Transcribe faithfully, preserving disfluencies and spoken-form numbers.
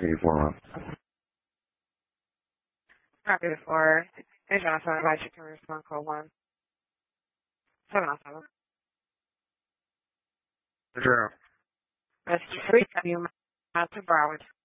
eighty-four one. Copy the four. Agent also advise you can respond call one. seven oh seven. Zero. That's three W. Master Broward.